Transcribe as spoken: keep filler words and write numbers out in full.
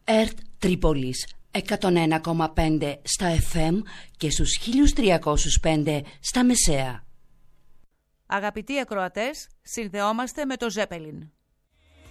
ΕΡΤ Τρίπολης εκατόν ένα κόμμα πέντε στα εφ εμ και στους χίλια τριακόσια πέντε στα μεσαία. Αγαπητοί ακροατές, συνδεόμαστε με το Ζέπελιν.